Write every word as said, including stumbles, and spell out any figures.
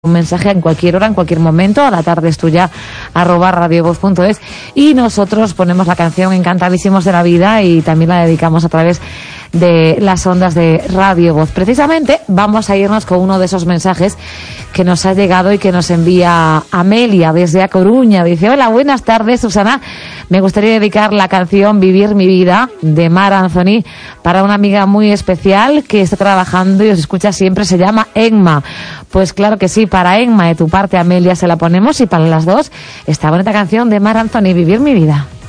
un mensaje en cualquier hora, en cualquier momento, a la tarde es tuya, arroba radiovoz punto es, y nosotros ponemos la canción Encantadísimos de la Vida y también la dedicamos a través de las ondas de Radio Voz. Precisamente vamos a irnos con uno de esos mensajes que nos ha llegado y que nos envía Amelia desde A Coruña. Dice: hola, buenas tardes, Susana. Me gustaría dedicar la canción Vivir mi vida de Mar Anthony para una amiga muy especial que está trabajando y os escucha siempre. Se llama Emma. Pues claro que sí, para Emma de tu parte, Amelia, se la ponemos, y para las dos esta bonita canción de Mar Anthony, Vivir mi vida.